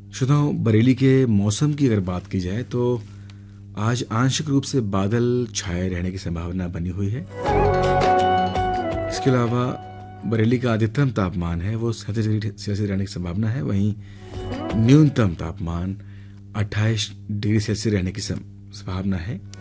श्रोताओं, बरेली के मौसम की अगर बात की जाए तो आज आंशिक रूप से बादल छाए रहने की संभावना बनी हुई है। इसके अलावा बरेली का अधिकतम तापमान है वो 37 डिग्री सेल्सियस रहने की संभावना है। वहीं न्यूनतम तापमान 28 डिग्री सेल्सियस रहने की संभावना है।